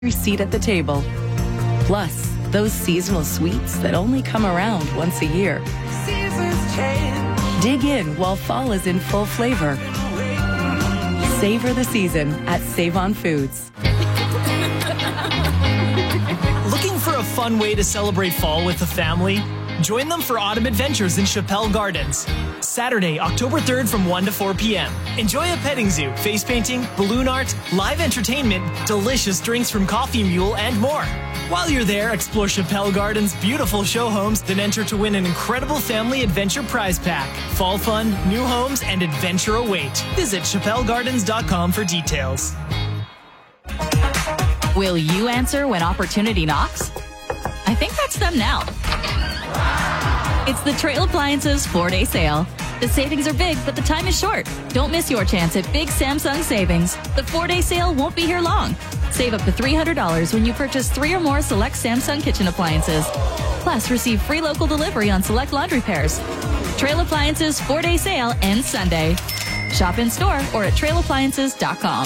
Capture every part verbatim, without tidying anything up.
your seat at the table. Plus, those seasonal sweets that only come around once a year. Seasons change. Dig in while fall is in full flavor. Savor the season at Save-On Foods. Looking for a fun way to celebrate fall with the family? Join them for Autumn Adventures in Chappelle Gardens. Saturday, October third from one to four p.m. Enjoy a petting zoo, face painting, balloon art, live entertainment, delicious drinks from Coffee Mule, and more. While you're there, explore Chappelle Gardens' beautiful show homes, then enter to win an incredible family adventure prize pack. Fall fun, new homes, and adventure await. Visit chappelle gardens dot com for details. Will you answer when opportunity knocks? I think that's them now. It's the Trail Appliances four-day sale. The savings are big, but the time is short. Don't miss your chance at big Samsung savings. The four-day sale won't be here long. Save up to three hundred dollars when you purchase three or more select Samsung kitchen appliances. Plus, receive free local delivery on select laundry pairs. Trail Appliances four-day sale ends Sunday. Shop in store or at trail appliances dot com.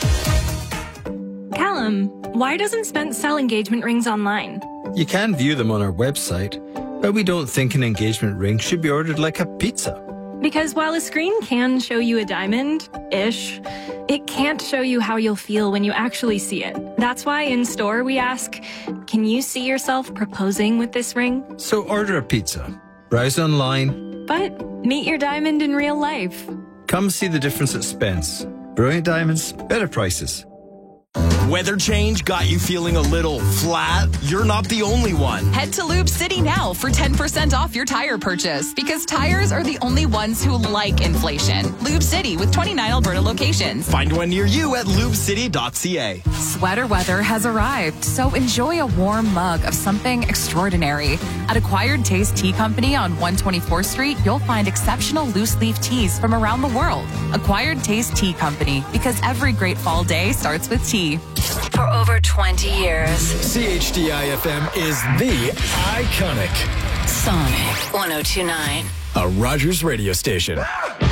Callum, why doesn't Spence sell engagement rings online? You can view them on our website, but we don't think an engagement ring should be ordered like a pizza. Because while a screen can show you a diamond-ish, it can't show you how you'll feel when you actually see it. That's why in store we ask, can you see yourself proposing with this ring? So order a pizza, browse online, but meet your diamond in real life. Come see the difference at Spence. Brilliant diamonds, better prices. Weather change got you feeling a little flat? You're not the only one. Head to Lube City now for ten percent off your tire purchase, because tires are the only ones who like inflation. Lube City with twenty-nine Alberta locations. Find one near you at lube city dot c a. Sweater weather has arrived, so enjoy a warm mug of something extraordinary. At Acquired Taste Tea Company on one twenty-fourth Street, you'll find exceptional loose leaf teas from around the world. Acquired Taste Tea Company, because every great fall day starts with tea. For over twenty years, C H D I F M is the iconic Sonic one oh two point nine, a Rogers radio station.